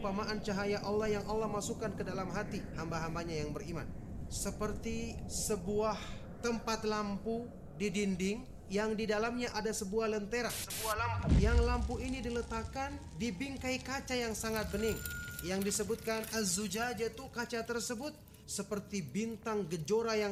perumpamaan cahaya Allah yang Allah masukkan ke dalam hati hamba-hambanya yang beriman. Seperti sebuah tempat lampu di dinding yang di dalamnya ada sebuah lentera, sebuah lampu. Yang lampu ini diletakkan di bingkai kaca yang sangat bening. Yang disebutkan az-zujajatu, kaca tersebut seperti bintang gejora yang